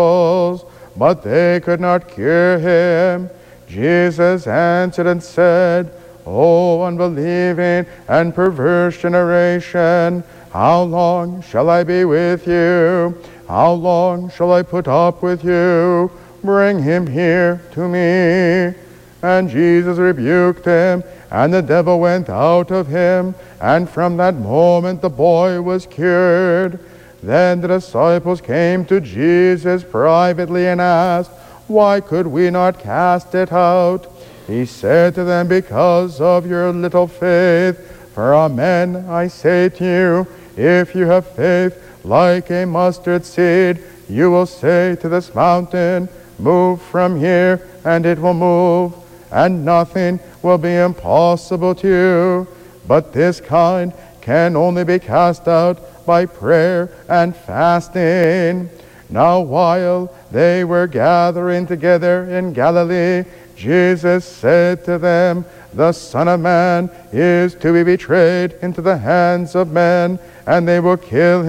but they could not cure him. Jesus answered and said, O unbelieving and perverse generation, how long shall I be with you? How long shall I put up with you? Bring him here to me. And Jesus rebuked him, and the devil went out of him, and from that moment the boy was cured. Then the disciples came to Jesus privately and asked, Why could we not cast it out? He said to them, Because of your little faith. For amen, I say to you, if you have faith like a mustard seed, you will say to this mountain, Move from here, and it will move, and nothing will be impossible to you. But this kind can only be cast out by prayer and fasting. Now while they were gathering together in Galilee, Jesus said to them, The Son of Man is to be betrayed into the hands of men, and they will kill him.